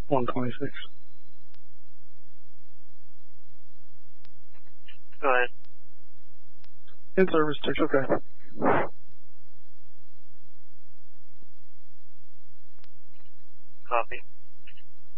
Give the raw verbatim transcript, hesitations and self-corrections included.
one twenty-six. Go ahead. In service, six, okay. Copy.